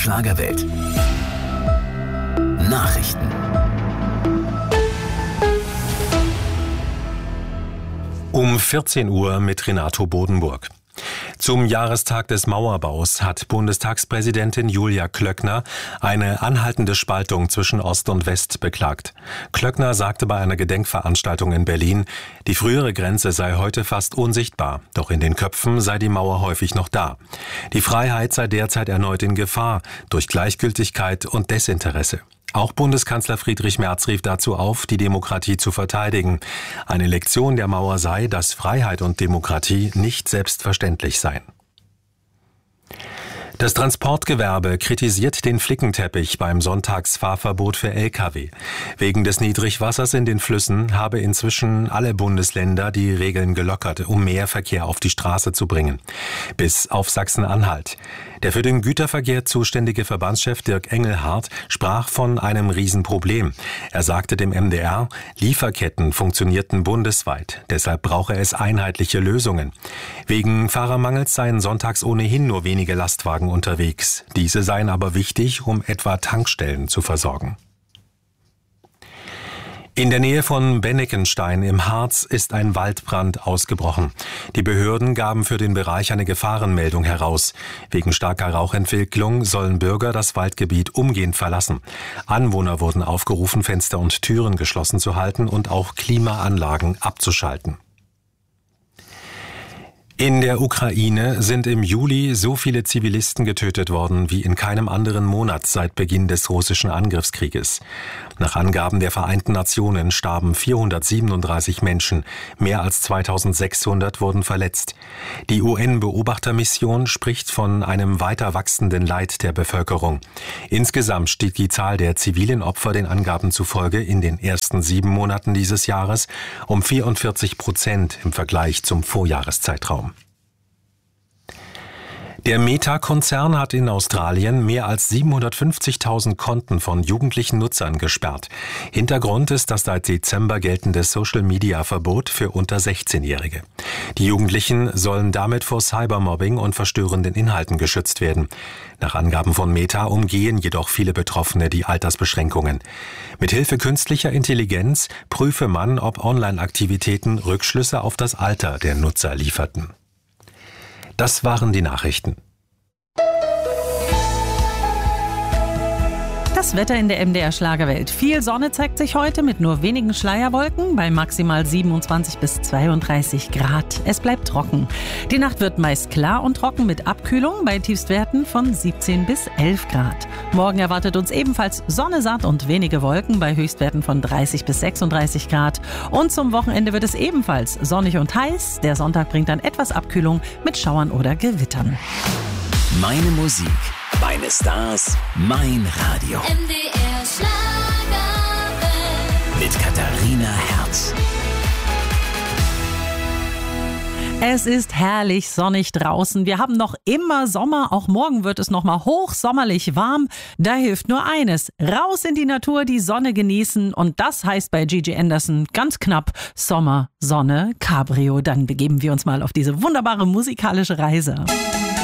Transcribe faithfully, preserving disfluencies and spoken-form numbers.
Schlagerwelt. Nachrichten. Um vierzehn Uhr mit Renato Bodenburg. Zum Jahrestag des Mauerbaus hat Bundestagspräsidentin Julia Klöckner eine anhaltende Spaltung zwischen Ost und West beklagt. Klöckner sagte bei einer Gedenkveranstaltung in Berlin, die frühere Grenze sei heute fast unsichtbar, doch in den Köpfen sei die Mauer häufig noch da. Die Freiheit sei derzeit erneut in Gefahr durch Gleichgültigkeit und Desinteresse. Auch Bundeskanzler Friedrich Merz rief dazu auf, die Demokratie zu verteidigen. Eine Lektion der Mauer sei, dass Freiheit und Demokratie nicht selbstverständlich seien. Das Transportgewerbe kritisiert den Flickenteppich beim Sonntagsfahrverbot für L K W. Wegen des Niedrigwassers in den Flüssen habe inzwischen alle Bundesländer die Regeln gelockert, um mehr Verkehr auf die Straße zu bringen. Bis auf Sachsen-Anhalt. Der für den Güterverkehr zuständige Verbandschef Dirk Engelhardt sprach von einem Riesenproblem. Er sagte dem M D R, Lieferketten funktionierten bundesweit, deshalb brauche es einheitliche Lösungen. Wegen Fahrermangels seien sonntags ohnehin nur wenige Lastwagen unterwegs. Diese seien aber wichtig, um etwa Tankstellen zu versorgen. In der Nähe von Bennekenstein im Harz ist ein Waldbrand ausgebrochen. Die Behörden gaben für den Bereich eine Gefahrenmeldung heraus. Wegen starker Rauchentwicklung sollen Bürger das Waldgebiet umgehend verlassen. Anwohner wurden aufgerufen, Fenster und Türen geschlossen zu halten und auch Klimaanlagen abzuschalten. In der Ukraine sind im Juli so viele Zivilisten getötet worden wie in keinem anderen Monat seit Beginn des russischen Angriffskrieges. Nach Angaben der Vereinten Nationen starben vierhundertsiebenunddreißig Menschen, mehr als zweitausendsechshundert wurden verletzt. Die U N-Beobachtermission spricht von einem weiter wachsenden Leid der Bevölkerung. Insgesamt stieg die Zahl der zivilen Opfer den Angaben zufolge in den ersten sieben Monaten dieses Jahres um vierundvierzig Prozent im Vergleich zum Vorjahreszeitraum. Der Meta-Konzern hat in Australien mehr als siebenhundertfünfzigtausend Konten von jugendlichen Nutzern gesperrt. Hintergrund ist das seit Dezember geltende Social-Media-Verbot für unter sechzehnjährige. Die Jugendlichen sollen damit vor Cybermobbing und verstörenden Inhalten geschützt werden. Nach Angaben von Meta umgehen jedoch viele Betroffene die Altersbeschränkungen. Mithilfe künstlicher Intelligenz prüfe man, ob Online-Aktivitäten Rückschlüsse auf das Alter der Nutzer lieferten. Das waren die Nachrichten. Das Wetter in der M D R Schlagerwelt. Viel Sonne zeigt sich heute mit nur wenigen Schleierwolken bei maximal siebenundzwanzig bis zweiunddreißig Grad. Es bleibt trocken. Die Nacht wird meist klar und trocken mit Abkühlung bei Tiefstwerten von siebzehn bis elf Grad. Morgen erwartet uns ebenfalls Sonne, satt und wenige Wolken bei Höchstwerten von dreißig bis sechsunddreißig Grad. Und zum Wochenende wird es ebenfalls sonnig und heiß. Der Sonntag bringt dann etwas Abkühlung mit Schauern oder Gewittern. Meine Musik, meine Stars, mein Radio. M D R Schlagerwelt. Mit Katharina Herz. Es ist herrlich sonnig draußen. Wir haben noch immer Sommer. Auch morgen wird es noch mal hochsommerlich warm. Da hilft nur eines. Raus in die Natur, die Sonne genießen. Und das heißt bei Gigi Anderson ganz knapp Sommer, Sonne, Cabrio. Dann begeben wir uns mal auf diese wunderbare musikalische Reise.